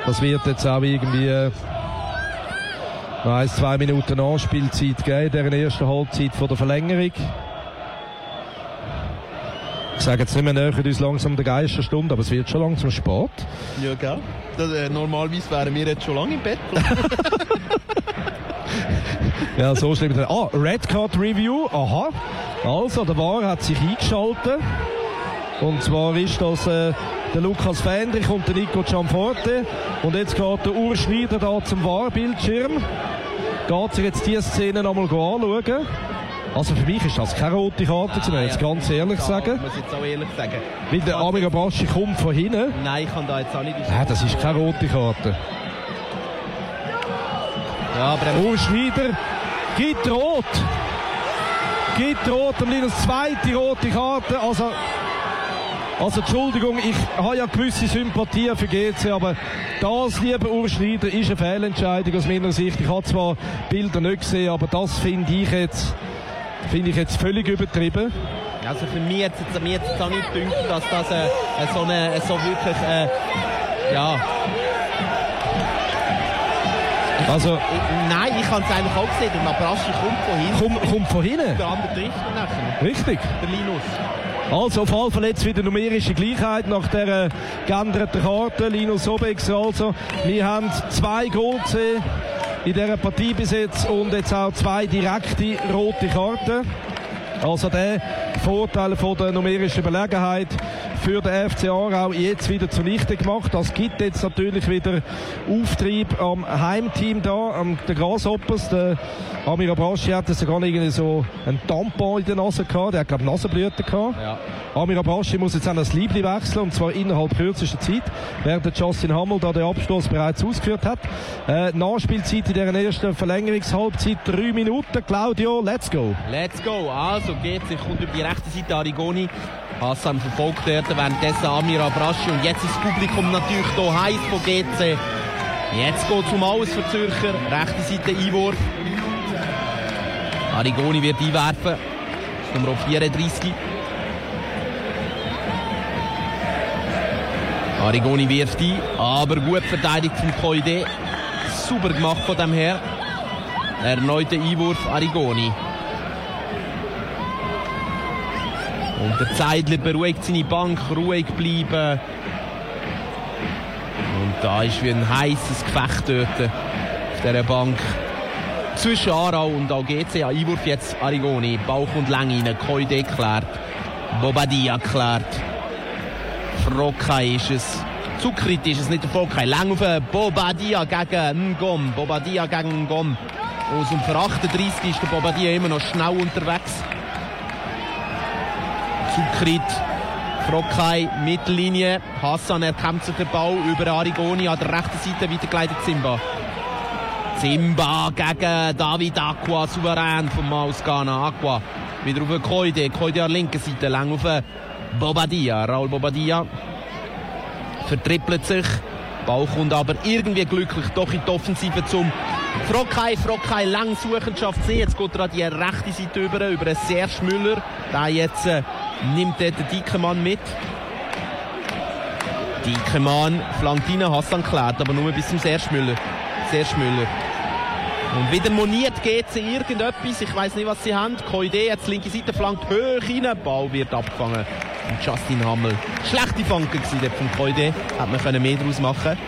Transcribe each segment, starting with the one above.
Das wird jetzt auch irgendwie 1-2 Minuten Anspielzeit geben in der ersten Halbzeit von der Verlängerung. Ich sage jetzt nicht mehr, nähern uns langsam der Geisterstunde, aber es wird schon langsam spät. Ja, gell? Normalerweise wären wir jetzt schon lange im Bett. Ja, so schlimm. Red Card Review. Aha. Also, der VAR hat sich eingeschaltet. Und zwar ist das der Lukas Fendrich und der Nico Gianforte. Und jetzt geht der Urs Schneider da zum VAR-Bildschirm. Geht sich jetzt diese Szene nochmal anschauen. Also für mich ist das keine rote Karte, muss ich jetzt ganz ehrlich sagen. Ich muss jetzt auch ehrlich sagen. Weil der Amir Abraschi kommt von hinten. Nein, ich kann da jetzt auch nicht... Das ist keine rote Karte. Ja, aber... Urs Schneider gibt rot. Gibt rot, am Linus zweite rote Karte. Also Entschuldigung, ich habe ja gewisse Sympathie für GC, aber das, lieber Urs Schneider, ist eine Fehlentscheidung aus meiner Sicht. Ich habe zwar Bilder nicht gesehen, aber das finde ich jetzt völlig übertrieben. Also für mich jetzt auch nicht gedacht, dass das so wirklich ja. Also, nein, ich habe es eigentlich auch gesehen. Der Abraschi kommt von hinten. Kommt von hinten? Der andere trifft ihn nachher. Richtig. Der Linus. Also auf jeden Fall jetzt wieder numerische Gleichheit nach dieser geänderten Karte. Linus Obex also. Wir haben 2 Goal gesehen in dieser Partie bis jetzt und jetzt auch 2 direkte rote Karten. Also der Vorteil von der numerischen Überlegenheit für den FC Aarau jetzt wieder zunichte gemacht. Das gibt jetzt natürlich wieder Auftrieb am Heimteam da, an den Grasshoppers. Der Amir Abraschi hatte sogar irgendwie so einen Tampon in der Nase gehabt. Der hat, glaube ich, Nasenblüten gehabt. Ja. Amir Abraschi muss jetzt auch das Liebli wechseln, und zwar innerhalb kürzester Zeit, während der Justin Hammel da den Abschluss bereits ausgeführt hat. Nachspielzeit in der ersten Verlängerungshalbzeit 3 Minuten. Claudio, let's go. Let's go. Also geht's. Ich komme über die rechte Seite Arrigoni. Hassan verfolgt dort, währenddessen Amir Abraschi. Und jetzt ist das Publikum natürlich hier heiß von GC. Jetzt geht es um alles für Zürcher. Rechte Seite Einwurf. Arrigoni wird einwerfen. Nummer 34. Arrigoni wirft ein, aber gut verteidigt vom Koide. Super gemacht von dem Herr. Erneuter Einwurf Arrigoni. Und der Zeidler beruhigt seine Bank, ruhig bleiben. Und da ist wie ein heißes Gefecht dort auf dieser Bank. Zwischen Aarau und auch GC. Einwurf jetzt Arrigoni. Bauch und Länge rein. Koide klärt. Bobadilla klärt. Frokai ist es. Zukrit ist es, nicht der Frokai. Lang auf Bobadilla gegen Ngom. Bobadilla gegen Ngom. Aus dem 38 ist der Bobadilla immer noch schnell unterwegs. Zukrit, Frokai, Mittellinie. Hassan erkämpft sich den Ball über Arrigoni. An der rechten Seite weitergeleitet Zimba. Zimba gegen David Aqua, souverän vom Maus Ghana. Aqua wieder auf Koide. Koide an der linken Seite, lang auf Bobadilla. Raul Bobadilla vertrippelt sich. Ball kommt aber irgendwie glücklich doch in die Offensive zum Frokai. Frokai lang Suchenschaft sehen. Jetzt geht er an die rechte Seite über einen Serge Müller. Der jetzt nimmt den Dickemann mit. Dickemann flankt rein, Hassan klärt, aber nur bis zum Serge Müller. Serge Müller. Und wieder moniert GC irgendetwas. Ich weiss nicht, was sie haben. Koide jetzt linke Seite flankt hoch rein. Ball wird abgefangen. Und Justin Hammel. Schlechte Flanke gewesen dort von Koide. Hat man mehr daraus machen können.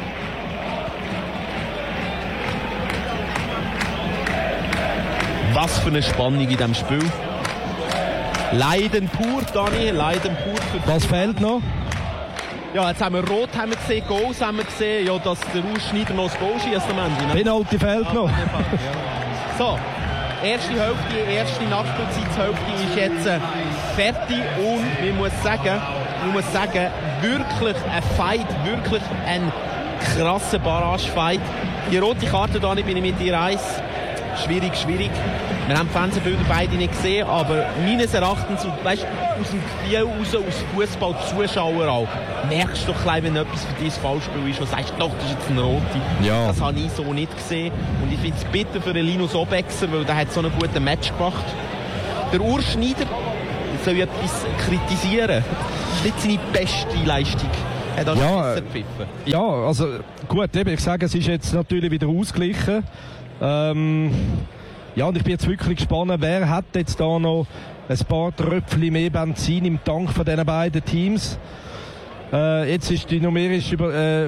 Was für eine Spannung in diesem Spiel. Leiden pur, Dani. Leiden pur. Was fehlt noch? Ja, jetzt haben wir Rot haben wir gesehen, Goals haben wir gesehen. Ja, dass der Urs Schneider noch das Goal schießt am Ende. Ne? Penalty fehlt noch. So, erste Nachspielzeitshälfte ist jetzt fertig und man muss sagen, wirklich ein Fight, wirklich ein krasser Barrage-Fight. Die rote Karte, da bin ich mit dir eins. Schwierig. Wir haben die Fernsehbilder beide nicht gesehen, aber meines Erachtens, weißt, aus dem Gefühl raus, aus Fußball-Zuschauer auch, merkst du doch gleich, wenn etwas für dich Foulspiel ist und sagst, doch, das ist jetzt eine rote. Ja. Das habe ich so nicht gesehen. Und ich finde es bitter für den Linus Obexer, weil der hat so einen guten Match gemacht. Der Urs Schneider soll etwas kritisieren. Das ist nicht seine beste Leistung. Hat auch schon besser gepfiffen. Ja, also gut, eben, ich sage, es ist jetzt natürlich wieder ausgeglichen. Ja, und ich bin jetzt wirklich gespannt, wer hat jetzt da noch ein paar Tröpfchen mehr Benzin im Tank von diesen beiden Teams. Jetzt ist die numerische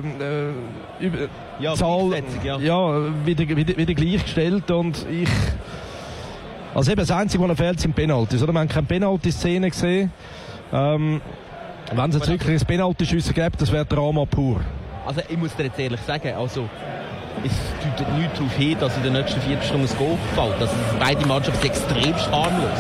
Zahl wieder gleichgestellt und also eben das Einzige, was noch fehlt, sind Penaltys. Oder? Wir haben keine Penalty-Szene gesehen. Wenn es jetzt wirklich ein Penalty-Schüsse gibt, das wäre Drama pur. Also ich muss dir jetzt ehrlich sagen, also es deutet nichts darauf hin, dass in der nächsten 4 Stunden ein Goal fällt. Also beide Mannschaften sind extrem harmlos.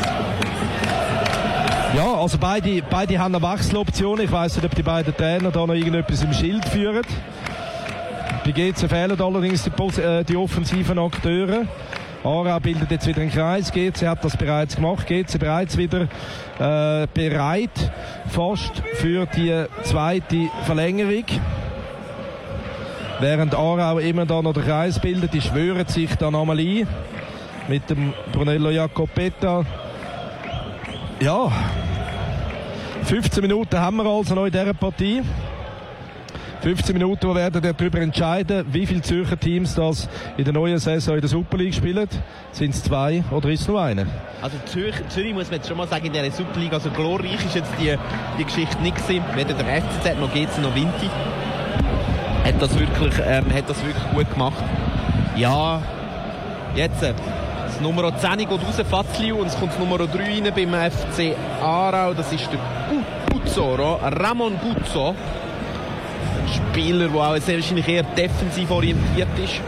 Ja, also beide haben eine Wechseloption. Ich weiss nicht, ob die beiden Trainer da noch irgendetwas im Schild führen. Bei GC fehlen allerdings die offensiven Akteure. Aarau bildet jetzt wieder einen Kreis. GC hat das bereits gemacht. GC bereits wieder bereit, fast für die zweite Verlängerung. Während Aarau immer da noch den Kreis bildet, die schwören sich dann einmal ein mit dem Brunello Jacopetta. Ja, 15 Minuten haben wir also noch in dieser Partie. 15 Minuten, wo werden darüber entscheiden, wie viele Zürcher Teams das in der neuen Saison in der Super League spielen. Sind es 2 oder ist es nur eine? Also Zürich muss man jetzt schon mal sagen, in dieser Super League, also glorreich ist jetzt die Geschichte nicht gewesen. Weder der FCZ noch GC noch Vinti hat das wirklich gut gemacht. Ja, jetzt das Nummer 10 geht raus, Fazliu, und es kommt das Nummer 3 rein beim FC Aarau. Das ist der Guzzo, Ramon Guzzo. Ein Spieler, der auch sehr wahrscheinlich eher defensiv orientiert ist.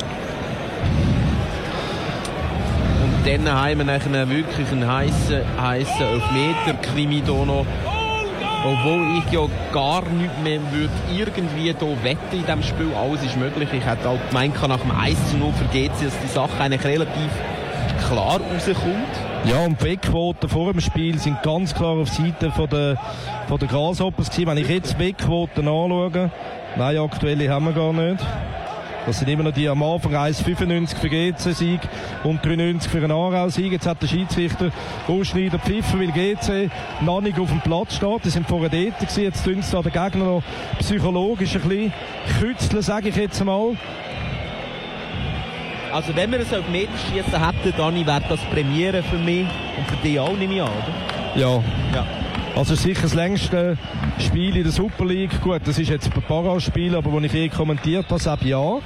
Und dann haben wir wirklich einen heissen Elfmeter-Krimi hier noch. Obwohl ich ja gar nicht mehr würde irgendwie hier wetten in diesem Spiel. Alles ist möglich. Ich hätte auch gemeint, nach dem 1:0 für GC, dass die Sache eigentlich relativ klar rauskommt. Ja, und die Wettquoten vor dem Spiel sind ganz klar auf Seite von der Grasshoppers gewesen. Wenn ich jetzt die Wettquoten anschaue, nein, aktuelle haben wir gar nicht. Das sind immer noch die am Anfang 1,95 für GC-Sieg und 3,90 für einen Aarau-Sieg. Jetzt hat der Schiedsrichter Ausschneider pfiffen, weil GC noch nicht auf dem Platz steht. Die sind vorher dort gewesen. Jetzt tun sie da den Gegner noch psychologisch ein bisschen kützeln, sage ich jetzt mal. Also wenn wir ein Elfmeterschießen hätten, dann wäre das Premiere für mich und für dich auch, nehme ich an, oder? Ja. Also sicher das längste Spiel in der Super League. Gut, das ist jetzt ein Paraspiel, aber wo ich kommentiert habe, sage ja. Und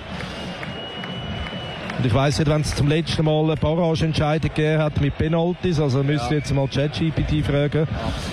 ich weiss nicht, wenn es zum letzten Mal eine Barrage-Entscheidung gegeben hat mit Penalties, also müsst ihr jetzt mal ChatGPT fragen.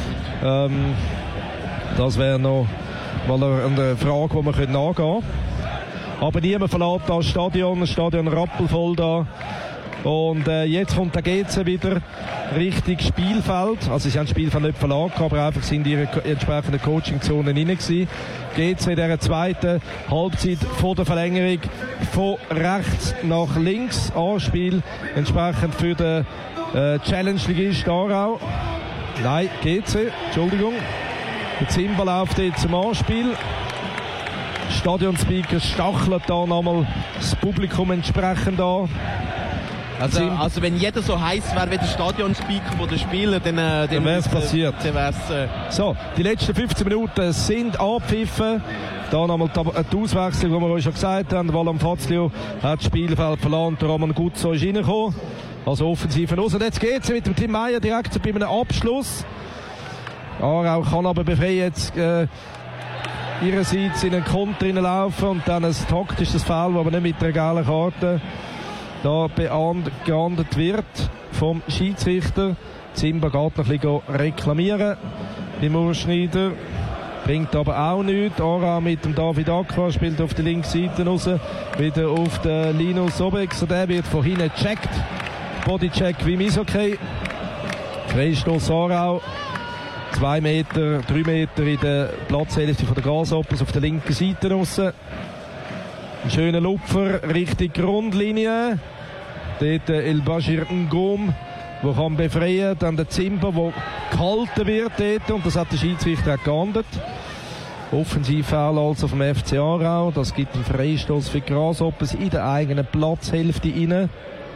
Das wäre noch mal eine Frage, die wir nachgehen können. Aber niemand verlässt das Stadion rappelvoll da. Und jetzt kommt der GC wieder Richtung Spielfeld. Also sie haben das Spielfeld nicht verlassen, aber einfach sind in ihre entsprechenden Coaching-Zonen rein gewesen. GC in dieser zweiten Halbzeit vor der Verlängerung von rechts nach links. Anspiel entsprechend für den Challenge-Ligist Aarau. Nein, GC, Entschuldigung. Der Zimba läuft jetzt zum Anspiel. Stadionspeaker stachelt da nochmal das Publikum entsprechend an. Also wenn jeder so heiß wäre wie der Stadionspeaker von den Spielern, dann wäre es passiert. So, die letzten 15 Minuten sind angepfiffen. Da nochmal die Auswechslung, die wir euch schon gesagt haben. Valam Fazliu hat das Spielfeld verlassen, der Roman Guzzo ist reingekommen. Also offensiv aus. Und jetzt geht es mit dem Tim Meyer direkt bei einem Abschluss. Aarau kann aber befreien jetzt ihrerseits in einen Konter reinlaufen und dann ein taktisches Foul, aber nicht mit der gelben Karte da geahndet wird vom Schiedsrichter. Zimba geht noch ein bisschen reklamieren beim Urschneider, bringt aber auch nichts. Aarau mit dem David Aqua spielt auf der linken Seite raus, wieder auf den Linus Sobex, der wird von hinten gecheckt, Bodycheck wie im Eishockey. Freistoß Aarau, 2 Meter, 3 Meter in der Platzhälfte von der Grasshoppers auf der linken Seite raus. Ein schöner Lupfer Richtung Grundlinie. Dort El Bashir Ngom, der kann befreien. Dann der Zimba, der gehalten wird dort. Und das hat der Schiedsrichter auch geahndet. Offensivfoul also vom FC Aarau. Das gibt einen Freistoß für die Grasshoppers in der eigenen Platzhälfte rein.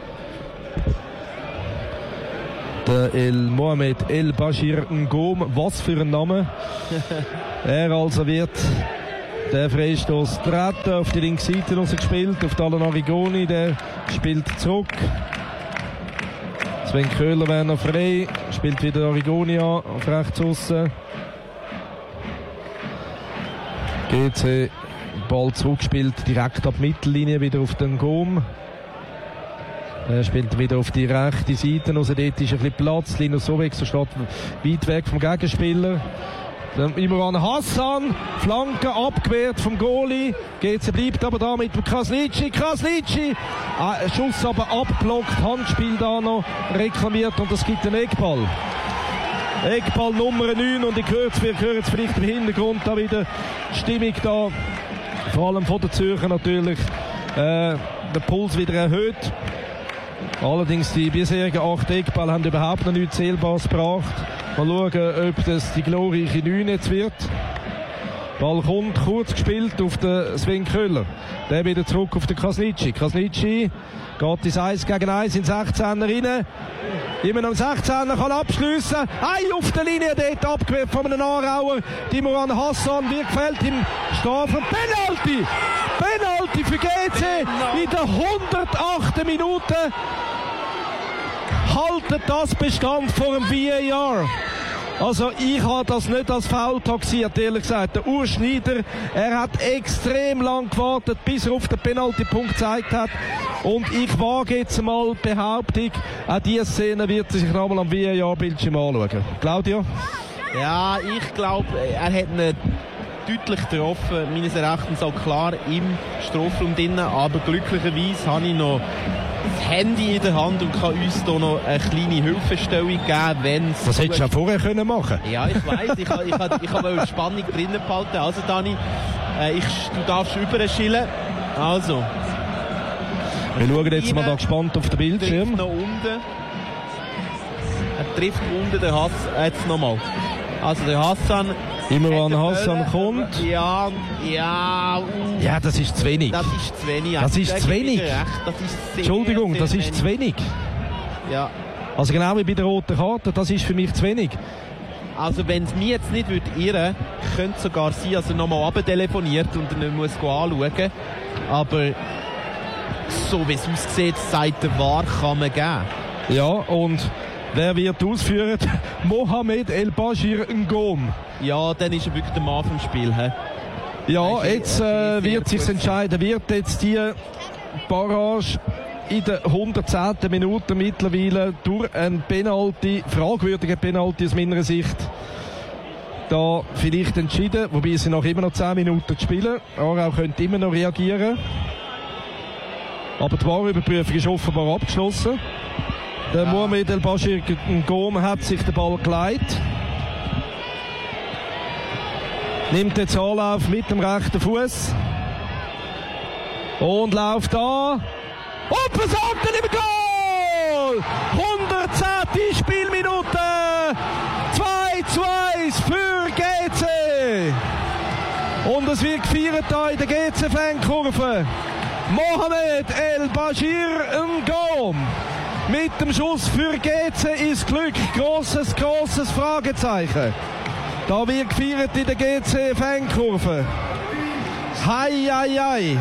Der Mohamed El Bashir Ngom, was für ein Name. Er also wird Der Freistoß treten, auf die linke Seite rausgespielt, auf Alan Arrigoni, der spielt zurück. Sven Köhler wäre noch frei, spielt wieder Arrigoni an, auf rechts aussen. GC, Ball zurückgespielt, direkt ab Mittellinie, wieder auf den Gom. Er spielt wieder auf die rechte Seite, also dort ist ein bisschen Platz. Linus Sobek steht weit weg vom Gegenspieler. Dann Imran Hassan, Flanke abgewehrt vom Goalie. GC bleibt aber da mit dem Krasniqi. Schuss aber abblockt, Handspiel da noch reklamiert und es gibt einen Eckball. Eckball Nummer 9 und ich höre es vielleicht im Hintergrund da wieder Stimmung da. Vor allem von der Zürcher natürlich. Der Puls wieder erhöht. Allerdings die bisherigen 8 Eckball haben überhaupt noch nichts Zählbares gebracht. Mal schauen, ob das die glorreiche 9 jetzt wird. Ball kommt, kurz gespielt auf den Sven Köhler. Der wieder zurück auf den Krasniqi. Krasniqi geht ins 1 gegen 1 in den 16er rein. Immer noch im 16er kann abschliessen. Auf der Linie dort abgewehrt von einem Aarauer. Imran Hassan wird gefällt im Strafraum. Penalty! Penalty für GC in der 108. Minute. Haltet das Bestand vor dem VAR. Also ich habe das nicht als Foul taxiert, ehrlich gesagt. Der Urs Schneider, er hat extrem lang gewartet, bis er auf den Penaltypunkt gezeigt hat. Und ich wage jetzt mal Behauptung, auch diese Szene wird sich nochmal am VAR-Bildschirm anschauen. Claudio? Ja, ich glaube, er hat ihn deutlich getroffen, meines Erachtens auch klar im Strafraum drin, aber glücklicherweise habe ich noch das Handy in der Hand und kann uns hier noch eine kleine Hilfestellung geben, wenn es... Das hättest du ja vorher können machen. Ja, ich weiss, ich habe die Spannung drinnen behalten. Also Dani, du darfst überschillen. Also. Wir schauen jetzt mal da gespannt auf den Bildschirm. Noch unten. Er trifft unten den Hass jetzt nochmal. Also der Hassan... Imran Hassan kommt. Ja, das ist zu wenig. Das ist zu wenig. Das ist zu wenig. Das ist sehr, Entschuldigung, sehr das ist zu wenig. Ja. Also genau wie bei der roten Karte, das ist für mich zu wenig. Also wenn es mich jetzt nicht irren würde, könnte es sogar sein, dass er nochmal abtelefoniert und er nicht muss anschauen. Aber so wie es aussieht, sagt der VAR, kann man geben. Ja, und wer wird ausführen? Mohamed El Bashir Ngom. Ja, dann ist er wirklich der Mann vom Spiel. He? Ja, jetzt wird sich entscheiden, wird jetzt die Barrage in der 110. Minute mittlerweile durch einen Penalty, fragwürdigen Penalty aus meiner Sicht, da vielleicht entschieden, wobei es noch immer noch 10 Minuten zu spielen. Aarau könnte immer noch reagieren. Aber die Wahrüberprüfung ist offenbar abgeschlossen. Der Mohamed El Bashir Ngom hat sich den Ball geleitet. Nimmt jetzt Anlauf mit dem rechten Fuß und läuft an. Und versorgt ihn im Goal! 110. Spielminute! 2:1 für GC! Und es wird gefeiert hier in der GC-Fankurve. Mohamed El Bashir Ngom mit dem Schuss für GC ist Glück. Grosses Fragezeichen. Da wird gefeiert in der GC-Fankurve. Hei.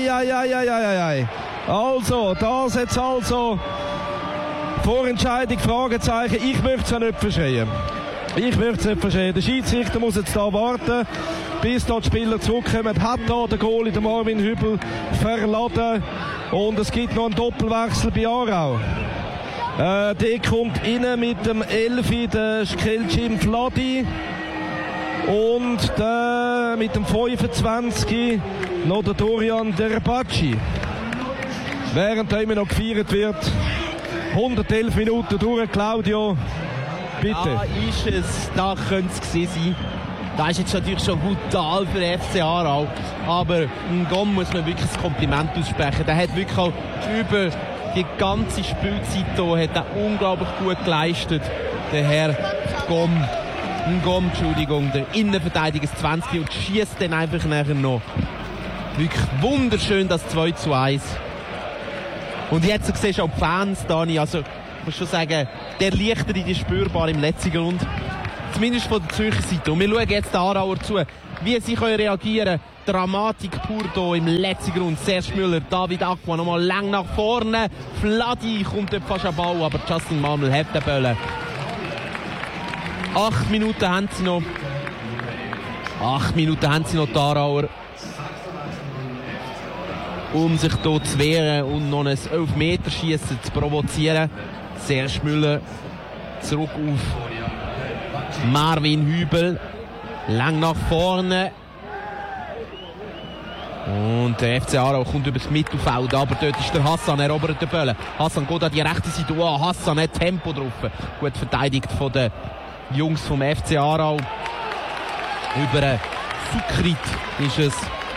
Also, das jetzt also Vorentscheidung, Fragezeichen. Ich möchte es ja nicht verschreien. Der Schiedsrichter muss jetzt da warten, bis da die Spieler zurückkommen. Hat da der Goalie, der Marvin Hübel, verladen. Und es gibt noch einen Doppelwechsel bei Aarau. Der kommt rein mit dem 11, der Skelcim Vladi. Und mit dem 25 noch der Dorian Derbacci. Während da immer noch gefeiert wird. 111 Minuten durch, Claudio. Bitte. Da ist es, da könnte es gewesen sein. Das ist jetzt natürlich schon brutal für FC Aarau. Aber Ngom muss man wirklich ein Kompliment aussprechen. Der hat wirklich auch über die ganze Spielzeit hier hat er unglaublich gut geleistet. Der Herr Ngom, der Innenverteidiger 20 und schießt dann einfach nachher noch. Wirklich wunderschön, das 2:1. Und jetzt siehst du auch die Fans, Dani, also ich muss schon sagen, der Lichter ist spürbar im letzten Grund. Zumindest von der Zürcher Seite. Und wir schauen jetzt den Aarauer zu. wie sie können reagieren. Dramatik pur hier im letzten Grund. Serge Müller, David Acquah nochmal lang nach vorne. Vladi kommt dort fast an den Ball, aber Justin Mammel hat den Böllen. 8 Minuten haben sie noch. 8 Minuten haben sie noch, die Aarauer, um sich hier zu wehren und noch ein 11-Meter-Schiessen zu provozieren. Serge Müller zurück auf Marvin Hübel. Lang nach vorne. Und der FC Aarau kommt über das Mittelfeld, aber dort ist der Hassan, erobert den Böllen. Hassan geht an die rechte Seite. Oh, Hassan hat Tempo drauf. Gut verteidigt von den Jungs vom FC Aarau. Über Sukrit ist es.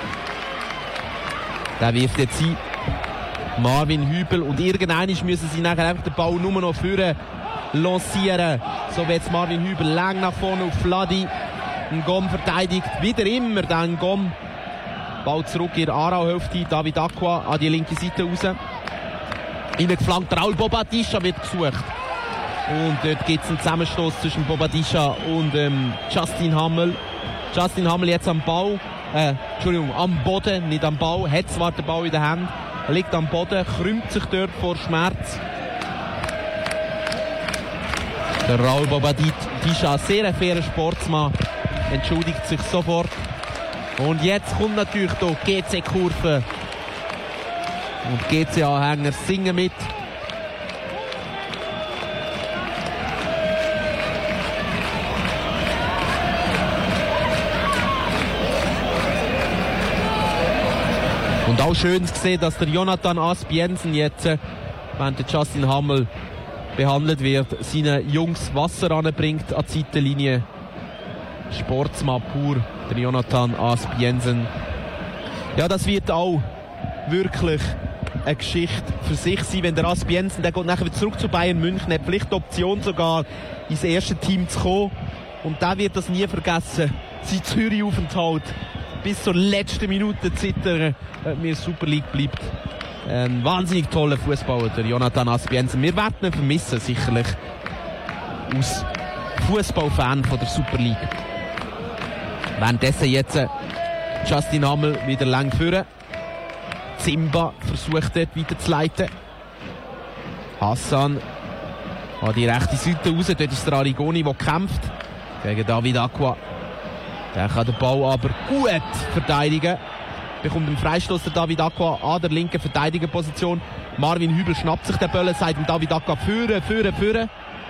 Der wirft jetzt ein. Marvin Hübel. Und irgendwann müssen sie nachher einfach den Ball nur noch führen lancieren. So wie jetzt Marvin Hübel lang nach vorne auf Vladi. Ngom verteidigt wieder immer den Ngom. Ball zurück in der Aarau-Hälfte. David Acquah an die linke Seite raus. Reingeflankt. Raul Bobadilla wird gesucht. Und dort gibt es einen Zusammenstoß zwischen Bobadilla und Justin Hammel. Justin Hammel jetzt am Ball. Am Boden, nicht am Ball. Hat zwar den Ball in der Hand. Liegt am Boden, krümmt sich dort vor Schmerz. Der Raul Bobadilla, sehr ein fairer Sportsmann, entschuldigt sich sofort. Und jetzt kommt natürlich hier GC-Kurve. Und GC-Anhänger singen mit. Und auch schön zu sehen, dass der Jonathan Aspiensen jetzt, während der Justin Hammel behandelt wird, seine Jungs Wasser anbringt an die Seitenlinie. Sportsmann pur, der Jonathan Aspiensen. Ja, das wird auch wirklich eine Geschichte für sich sein, wenn der Aspiensen, der geht nachher wieder zurück zu Bayern München, hat vielleicht die Option sogar ins erste Team zu kommen. Und der wird das nie vergessen. Sein Zürich-Aufenthalt bis zur letzten Minute zittern, mir Super League bleibt. Ein wahnsinnig toller Fußballer, der Jonathan Aspiensen. Wir werden ihn vermissen, sicherlich, als Fußballfan von der Super League. Währenddessen jetzt Justin Hammel wieder lang führen. Zimba versucht dort weiterzuleiten. Hassan an die rechte Seite raus. Dort ist der Arrigoni, der kämpft gegen David Acquah. Der kann den Ball aber gut verteidigen. Bekommt einen Freistoß der David Acquah an der linken Verteidigerposition. Marvin Hübel schnappt sich den Böllen, sagt dem David Acquah führen.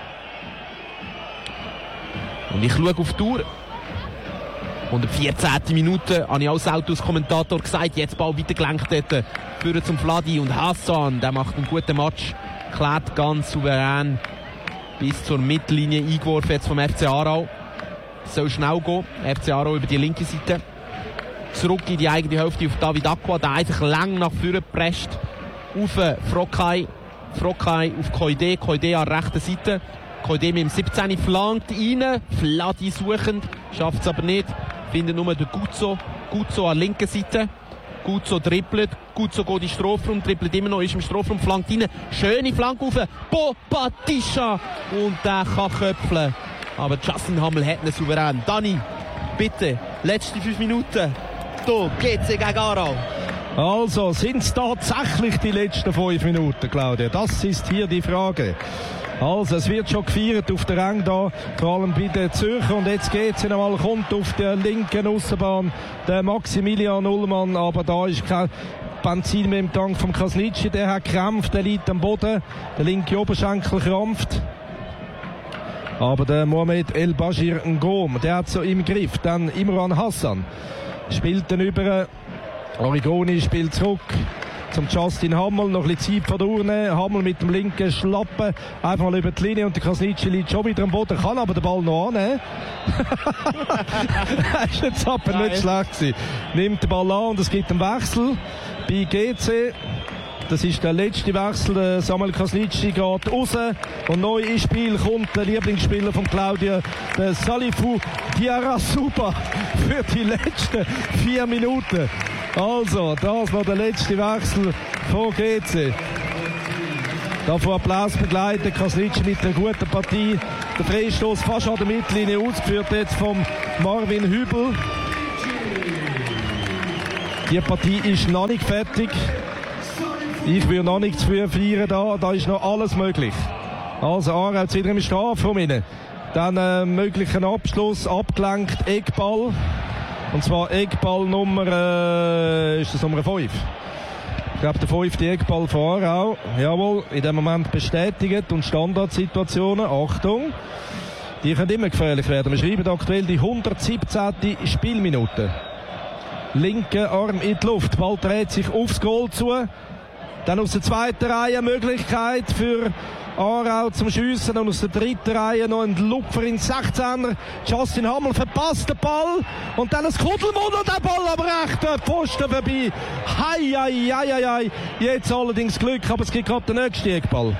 Und ich schaue auf die Uhr. Und in der 14. Minute habe ich als Autos-Kommentator gesagt, jetzt Ball weitergelenkt dort. Führen zum Vladi und Hassan, der macht einen guten Match. Klärt ganz souverän bis zur Mittellinie eingeworfen jetzt vom FC Aarau. Soll schnell gehen. FC Aarau über die linke Seite. Zurück in die eigene Hälfte auf David Acquah, der einfach lang nach vorne presst. Auf Frokai auf Koide an der rechten Seite. Koide mit dem 17 flankt rein. Vladi suchend, schafft es aber nicht. Findet nur den Guzzo an der linken Seite. Guzzo dribbelt. Guzzo geht in den Strafraum, dribbelt immer noch, ist im Strafraum, flankt rein. Schöne Flanke auf Bobadilla. Und der kann köpfeln. Aber Justin Hammel hat ihn souverän. Dani, bitte, letzte 5 Minuten. Hier, GC gegen Aarau. Also, sind es tatsächlich die letzten 5 Minuten, Claudia? Das ist hier die Frage. Also, es wird schon gefeiert auf der Rang da, vor allem bei den Zürcher. Und jetzt geht's einmal, kommt auf der linken Aussenbahn der Maximilian Ullmann, aber da ist kein Benzin mehr im Tank vom Krasnitschi. Der hat gekrampft, der liegt am Boden, der linke Oberschenkel krampft. Aber der Mohamed El Bashir Ngom, der hat so im Griff. Dann Imran Hassan spielt dann über. Arrigoni spielt zurück zum Justin Hammel. Noch ein bisschen Zeit von der Urne. Hammel mit dem linken Schlappen einfach mal über die Linie. Und der Krasnitschi liegt schon wieder am Boden. Kann aber den Ball noch annehmen. Das ist jetzt aber nicht schlecht gewesen. Nimmt den Ball an und es gibt einen Wechsel bei GC. Das ist der letzte Wechsel. Samuel Krasnitschi geht raus. Und neu ins Spiel kommt der Lieblingsspieler von Claudia, der Salifou Diarra-Suba, für die letzten 4 Minuten. Also, das war der letzte Wechsel von GC. Davon Applaus begleitet. Krasnitschi mit einer guten Partie. Der Freistoß fast an der Mittellinie ausgeführt jetzt vom Marvin Hübel. Die Partie ist noch nicht fertig. Ich will noch nicht zu früh feiern, da ist noch alles möglich. Also Aarau jetzt wieder im Strafraum rein. Dann möglichen Abschluss, abgelenkt, Eckball. Und zwar Eckball Nummer 5. Ich glaube, der 5. Eckball von Aarau. Jawohl, in dem Moment bestätigt. Und Standardsituationen, Achtung, die können immer gefährlich werden. Wir schreiben aktuell die 117. Spielminute. Linker Arm in die Luft, Ball dreht sich aufs Goal zu. Dann aus der zweiten Reihe Möglichkeit für Aarau zum Schiessen und aus der dritten Reihe noch ein Lupfer in 16er. Justin Hammel verpasst den Ball und dann ein Kuddelmuddel, der Ball aber recht Pfosten vorbei. Hei. Jetzt allerdings Glück, aber es gibt gerade den nächsten Eckball.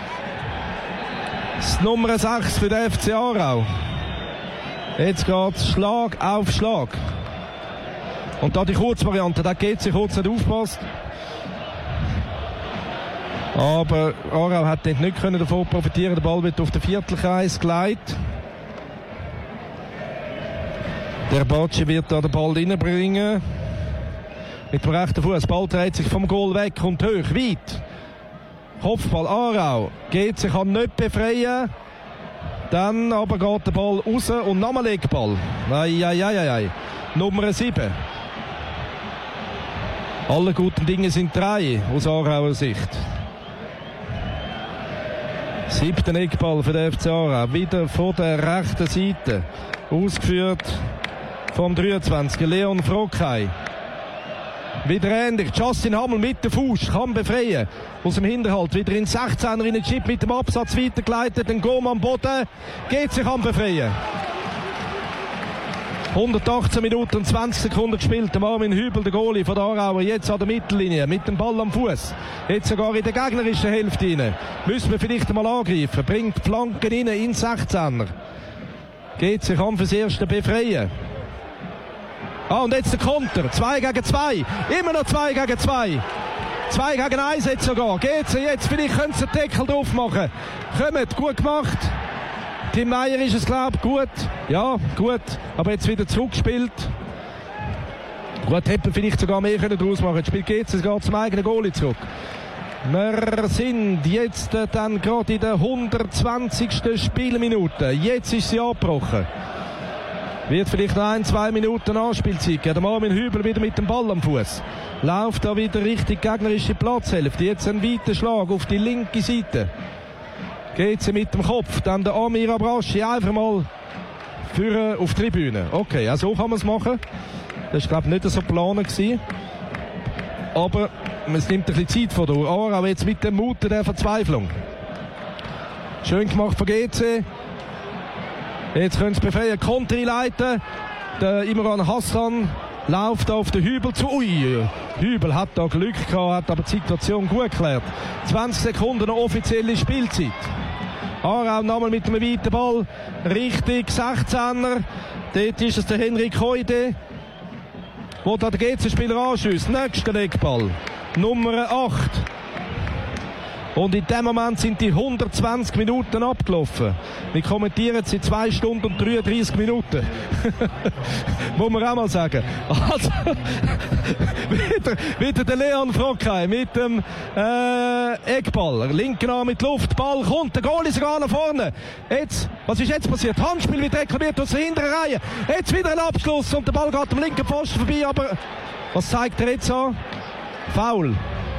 Das Nummer 6 für den FC Aarau. Jetzt geht's Schlag auf Schlag. Und da die Kurzvariante, da geht sie kurz nicht aufpasst. Aber Aarau hat nicht davon profitieren. Der Ball wird auf den Viertelkreis geleitet. Der Batschi wird da den Ball reinbringen. Mit dem rechten Fuß. Ball dreht sich vom Goal weg und hoch, weit. Kopfball Aarau. Geht sich kann nicht befreien. Dann aber geht der Ball raus und nochmal Eckball. Ei. Nummer 7. Alle guten Dinge sind 3 aus Aarauer Sicht. 7. Eckball für den FC Aarau. Wieder von der rechten Seite. Ausgeführt vom 23. Leon Frockay. Wieder ähnlich. Justin Hammel mit dem Fuß. Kann befreien. Aus dem Hinterhalt. Wieder in 16er in den Chip mit dem Absatz weitergeleitet. Ein Gom am Boden. Geht sich an befreien. 118 Minuten und 20 Sekunden gespielt. Der Marvin Hübel, der Goalie von der Aarauer, jetzt an der Mittellinie mit dem Ball am Fuß. Jetzt sogar in der gegnerischen Hälfte rein. Müssen wir vielleicht mal angreifen. Bringt Flanken rein in 16er. Geht sich an fürs erste Befreien. Und jetzt der Konter. 2 gegen 2. Immer noch 2 gegen 2. 2 gegen 1 jetzt sogar. Geht's jetzt? Vielleicht können sie den Deckel drauf machen. Kommt, gut gemacht. Tim Meyer ist es, glaube ich, gut. Ja, gut. Aber jetzt wieder zurückgespielt. Gut, hätte man vielleicht sogar mehr daraus machen können. Das Spiel geht es geht zum eigenen Goalie zurück. Wir sind jetzt dann gerade in der 120. Spielminute. Jetzt ist sie abgebrochen. Wird vielleicht noch 1-2 Minuten Anspielzeit geben. Der Marvin Hübel wieder mit dem Ball am Fuß. Läuft da wieder richtig gegnerische Platzhälfte. Jetzt ein weiter Schlag auf die linke Seite. Geht sie mit dem Kopf. Dann der Amir Abraschi einfach mal führen auf die Tribüne. Okay, ja, so kann man es machen. Das war, glaube ich, nicht so geplant gewesen. Aber es nimmt ein bisschen Zeit vor. Aarau jetzt mit dem Mut der Verzweiflung. Schön gemacht von GC. Jetzt können sie befreien. Konter einleiten. Der Imran Hassan läuft auf den Hübel zu. Ui, Hübel hat da Glück gehabt, hat aber die Situation gut geklärt. 20 Sekunden noch offizielle Spielzeit. Aarau nochmal mit einem weiten Ball. Richtig, 16er. Dort ist es der Henrik Heude, wo da der GC-Spieler anschießt. Nächster Eckball. Nummer 8. Und in dem Moment sind die 120 Minuten abgelaufen. Wir kommentieren seit 2 Stunden und 33 Minuten. Muss man auch mal sagen. Also, wieder der Leon Frockay mit dem Eckball. Linken Arm mit Luft, Ball kommt, der Goal ist sogar nach vorne. Jetzt, was ist jetzt passiert? Handspiel wird reklamiert aus der hinteren Reihe. Jetzt wieder ein Abschluss und der Ball geht am linken Pfosten vorbei. Aber was zeigt er jetzt an? Foul.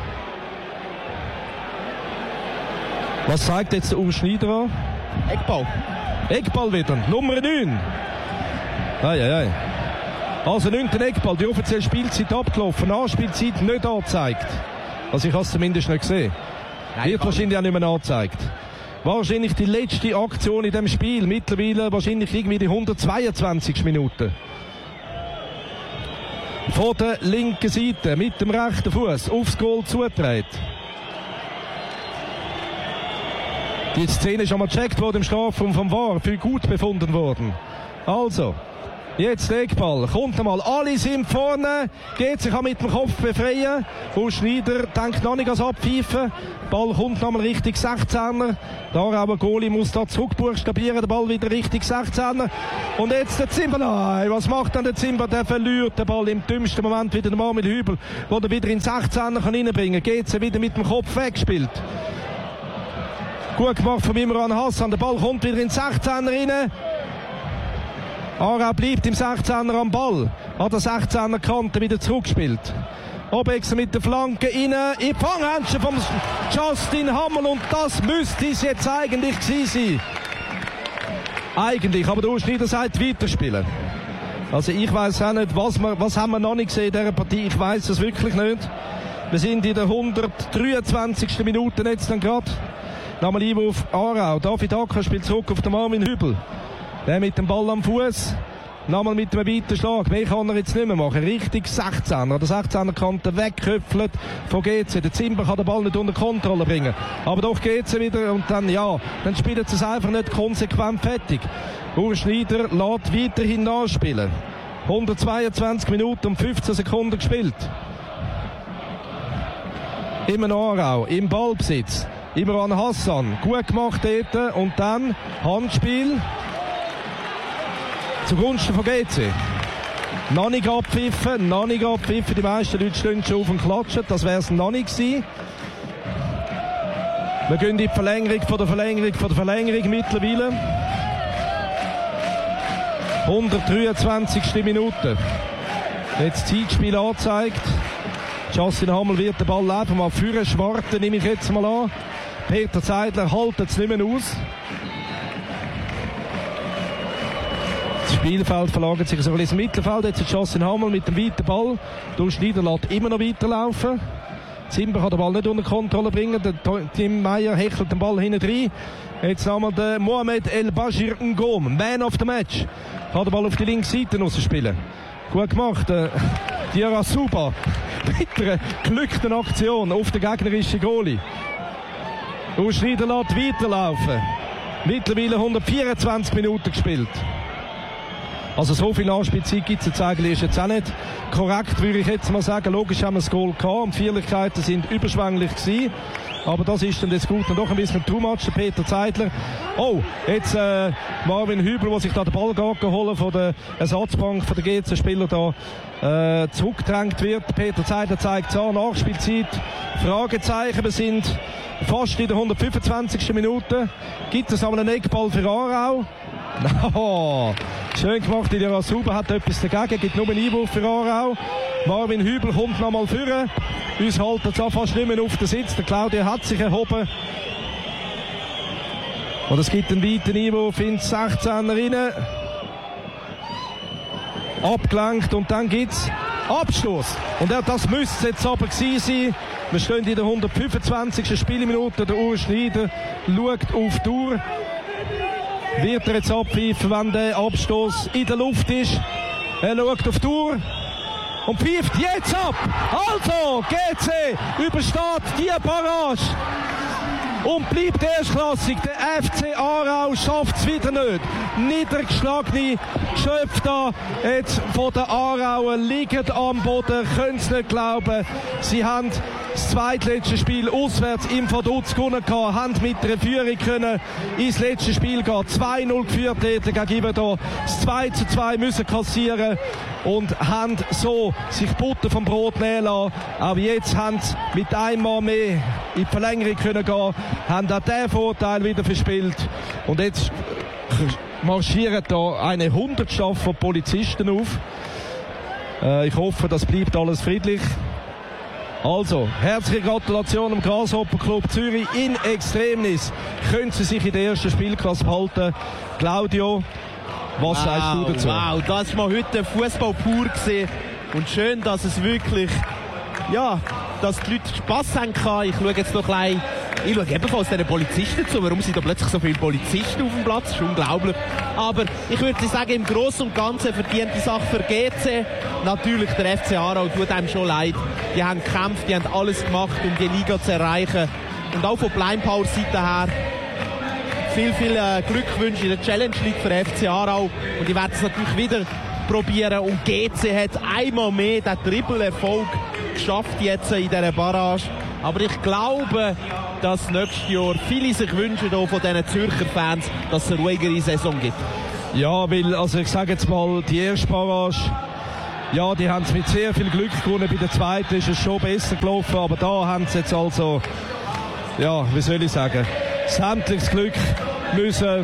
Was zeigt jetzt der Uwe Schneider an? Eckball. Eckball wieder. Nummer 9. Ei. Also 9. Eckball. Die offizielle Spielzeit abgelaufen. Anspielzeit nicht angezeigt. Also ich habe es zumindest nicht gesehen. Wird wahrscheinlich auch nicht mehr angezeigt. Wahrscheinlich die letzte Aktion in dem Spiel. Mittlerweile wahrscheinlich irgendwie die 122. Minute. Von der linken Seite mit dem rechten Fuß aufs Goal zudreht. Die Szene ist einmal gecheckt worden im Strafraum vom VAR, für gut befunden worden. Also, Jetzt der Eckball. Kommt nochmal. Alle sind vorne. GC kann mit dem Kopf befreien. Urs Schneider denkt noch nicht ans Abpfeifen. Ball kommt nochmal Richtung 16er. Der Aarauer Goalie muss da zurückbuchstabieren. Der Ball wieder Richtung 16er. Und jetzt der Zimmer. Nein, was macht dann der Zimmer? Der verliert den Ball im dümmsten Moment wieder der Marmel Hübel, wo er wieder in 16er reinbringen kann. GC wieder mit dem Kopf weggespielt. Gut gemacht von Imran Hassan. Der Ball kommt wieder in 16er rein. Aarau bleibt im 16er am Ball. Hat der 16er Kante wieder zurückgespielt. Obexer mit der Flanke rein. In Fanghändchen von Justin Hammel. Und das müsste es jetzt eigentlich gewesen sein. Eigentlich. Aber der Urs Schneider sagt weiterspielen. Also ich weiss auch nicht, was haben wir noch nicht gesehen in dieser Partie. Ich weiss es wirklich nicht. Wir sind in der 123. Minute jetzt dann gerade. Nochmal Einwurf Aarau. David Acker spielt zurück auf den Marvin Hübel. Der mit dem Ball am Fuß. Nochmal mit einem weiten Schlag. Mehr kann er jetzt nicht mehr machen. Richtig 16er. Der 16er Kante wegköpfelt von GC. Der Zimber kann den Ball nicht unter Kontrolle bringen. Aber doch GC wieder. Und dann, dann spielen sie es einfach nicht konsequent fertig. Urs Schneider lässt weiterhin nachspielen. 122 Minuten und 15 Sekunden gespielt. Immer Aarau. Im Ballbesitz. Imran Hassan. Gut gemacht dort. Und dann Handspiel. Zugunsten von GC. Noch nicht abpfiffen. Die meisten Leute stehen schon auf und klatschen. Das wäre es noch nicht gewesen. Wir gehen in die Verlängerung von der Verlängerung mittlerweile. 123. Minute. Jetzt Zeitspiel angezeigt. Justin Hammel wird den Ball einfach mal führen. Schwarte nehme ich jetzt mal an. Peter Zeidler hält es nicht mehr aus. Das Spielfeld verlagert sich so ein bisschen ins Mittelfeld. Jetzt ist Justin Hammel mit dem weiten Ball. Der Schneider lässt immer noch weiterlaufen. Zimber kann den Ball nicht unter Kontrolle bringen. Der Tim Meyer hechelt den Ball hinten rein. Jetzt nochmal der Mohamed El Bashir Ngom, Man of the Match. Kann den Ball auf die linke Seite rausspielen. Gut gemacht. Diarra Suba mit einer glückten Aktion auf den gegnerischen Goalie. Urs Schneider lässt weiterlaufen. Mittlerweile 124 Minuten gespielt. Also so viel Nachspielzeit gibt es jetzt eigentlich ist jetzt auch nicht korrekt, würde ich jetzt mal sagen. Logisch haben wir das Goal gehabt und die Feierlichkeiten sind überschwänglich gewesen. Aber das ist dann das gut und doch ein bisschen too much. Der Peter Zeidler. Oh, jetzt Marvin Hübel, der sich da den Ball geholt von der Ersatzbank von der GC-Spieler da zurückgedrängt wird. Peter Zeidler zeigt es an, Nachspielzeit. Fragezeichen, wir sind fast in der 125. Minute. Gibt es aber einen Eckball für Aarau? No. Schön gemacht, der Rasuba hat etwas dagegen, gibt nur einen Einwurf für Aarau. Marvin Hübel kommt nochmal führen. Uns hält er zwar fast nicht mehr auf den Sitz. Der Claudia hat sich erhoben. Und es gibt einen weiten Einwurf ins 16er rein. Abgelenkt und dann gibt es Abstoß. Und das müsste es jetzt aber gewesen sein. Wir stehen in der 125. Spielminute. Der Urs Schneider schaut auf die Uhr. Wird er jetzt abpfeifen, wenn der Abstoß in der Luft ist? Er schaut auf die Uhr und pfeift jetzt ab. Also, GC übersteht die Barrage und bleibt erstklassig. Der FC Aarau schafft es wieder nicht. Niedergeschlagene Geschöpfe da jetzt von den Aarauer liegen am Boden, können es nicht glauben. Sie haben das zweitletzte Spiel auswärts im Vaduz gewonnen gehabt, haben mit einer Führung können ins letzte Spiel gehen. 2-0 geführt gegen Iverdon. Das 2-2 müssen kassieren und haben so sich Butter vom Brot nehmen lassen. Aber jetzt haben sie mit einmal mehr in die Verlängerung können gehen, haben auch diesen Vorteil wieder verspielt. Und jetzt marschieren da eine 100 Staffel von Polizisten auf. Ich hoffe, das bleibt alles friedlich. Also, herzliche Gratulation am Grasshopper Club Zürich in Extremis. Können Sie sich in der ersten Spielklasse halten? Claudio, was sagst du dazu? Wow, das war heute Fußball pur gesehen. Und schön, dass es wirklich, dass die Leute Spass haben können. Ich schaue jetzt noch gleich. Ich schaue ebenfalls den Polizisten zu. Warum sind da plötzlich so viele Polizisten auf dem Platz? Das ist unglaublich. Aber ich würde sagen, im Großen und Ganzen verdient die Sache für GC. Natürlich, der FC Aarau tut einem schon leid. Die haben gekämpft, die haben alles gemacht, um die Liga zu erreichen. Und auch von Blind-Power-Seite her viel Glückwünsche in der Challenge League für FC Aarau. Und die werden es natürlich wieder probieren. Und GC hat einmal mehr den Dribble-Erfolg geschafft jetzt in dieser Barrage. Aber ich glaube, dass nächstes Jahr viele sich wünschen von diesen Zürcher Fans, dass es eine ruhigere Saison gibt. Ja, weil, also ich sage jetzt mal, die erste Barrage, ja, die haben es mit sehr viel Glück gewonnen. Bei der zweiten ist es schon besser gelaufen, aber da haben sie jetzt also, ja, wie soll ich sagen, sämtliches Glück müssen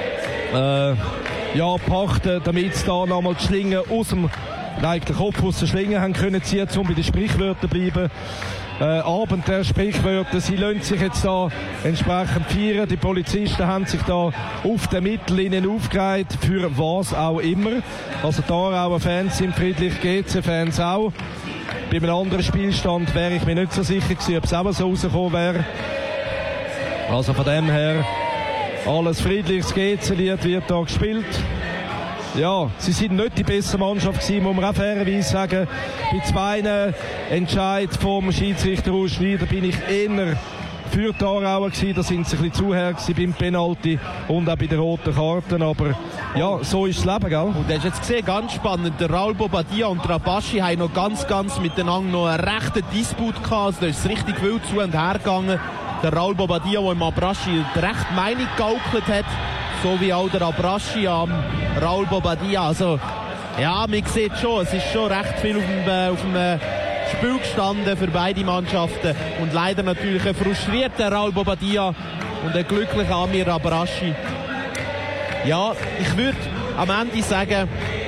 pachten, damit sie da nochmal die Schlinge den Kopf aus der Schlinge haben können ziehen, um bei den Sprichwörtern zu bleiben. Abend der Sprichwörter, sie lassen sich jetzt da entsprechend feiern. Die Polizisten haben sich da auf der Mittellinie aufgereiht, für was auch immer. Also da auch Fans sind friedlich, GC-Fans auch. Bei einem anderen Spielstand wäre ich mir nicht so sicher gewesen, ob es auch so rausgekommen wäre. Also von dem her, alles friedliches GC-Lied wird da gespielt. Ja, sie sind nicht die beste Mannschaft gewesen, muss man auch fairerweise sagen. Bei zwei Entscheid vom Schiedsrichter Urs Schneider bin ich eher für die Aarauer gewesen. Da sind sie ein bisschen zu her gewesen beim Penalty und auch bei den roten Karten. Aber ja, so ist das Leben, gell? Und du hast jetzt gesehen, ganz spannend, der Raul Bobadilla und der Abaschi haben noch ganz miteinander noch einen rechten Disput gehabt. Also da ist es richtig wild zu und her gegangen. Der Raul Bobadilla, der im Abaschi recht Meinung gegaukelt hat, so wie auch der Abaschi am Raul Bobadilla. Also, ja, man sieht schon, es ist schon recht viel auf dem Spiel gestanden für beide Mannschaften. Und leider natürlich ein frustrierter Raul Bobadilla und ein glücklicher Amir Abaschi. Ja, ich würde am Ende sagen,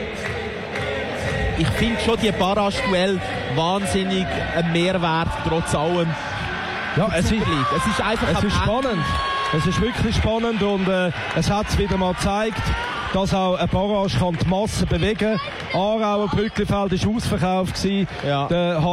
ich finde schon die Barrage-Duell wahnsinnig ein Mehrwert, trotz allem. Ja, es ist einfach spannend. Es ist wirklich spannend und es hat es wieder mal gezeigt, dass auch eine Barrage kann die Masse bewegen. Aarauer Brücklifeld war ausverkauft gewesen. Ja.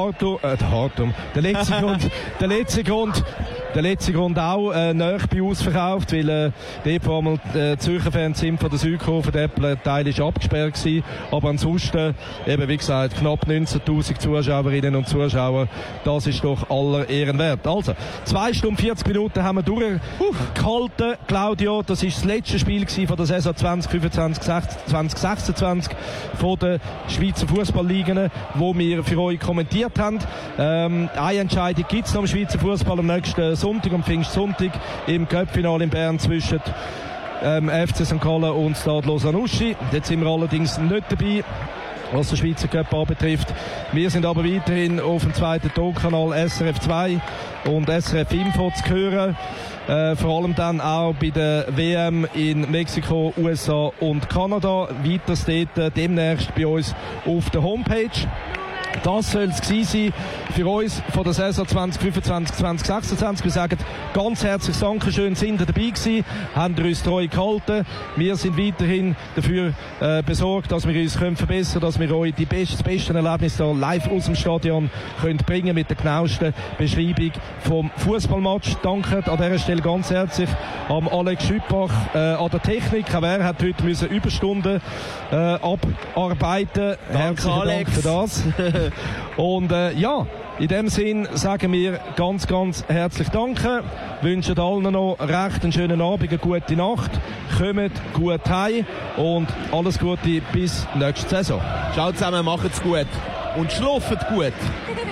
Der letzte Grund auch nahe bei ausverkauft, weil dort, wo einmal Zürcher Fans sind von der Südkurve, der Teil ist abgesperrt gewesen. Aber ansonsten, eben wie gesagt, knapp 19'000 Zuschauerinnen und Zuschauer. Das ist doch aller Ehren wert. Also, 2 Stunden 40 Minuten haben wir durchgehalten. Claudio, das ist das letzte Spiel gewesen von der Saison 2025-2026 von der Schweizer Fußballligen, wo wir für euch kommentiert haben. Eine Entscheidung gibt es noch im Schweizer Fußball am nächsten Sonntag, am Pfingstsonntag, im Cup-Finale in Bern zwischen FC St. Gallen und Stade Lausanne-Uschi. Jetzt sind wir allerdings nicht dabei, was den Schweizer Cup anbetrifft. Wir sind aber weiterhin auf dem zweiten Tonkanal SRF 2 und SRF Info zu hören. Vor allem dann auch bei der WM in Mexiko, USA und Kanada. Weiter dort demnächst bei uns auf der Homepage. Das soll es gewesen sein für uns von der Saison 2025-2026. Wir sagen ganz herzliches Dankeschön, sind ihr dabei gewesen, haben ihr uns treu gehalten. Wir sind weiterhin dafür besorgt, dass wir uns verbessern können, dass wir euch das beste Erlebnis hier live aus dem Stadion können bringen mit der genauesten Beschreibung vom Fußballmatch. Danke an dieser Stelle ganz herzlich an Alex Schüppach, an der Technik. Er hat heute Überstunden abarbeiten. Herzlichen Dank für das. Und ja, in dem Sinn sagen wir ganz herzlich Danke, wünschen allen noch recht einen schönen Abend, eine gute Nacht, kommt gut heim und alles Gute bis nächste Saison. Ciao zusammen, macht's gut und schlaft gut.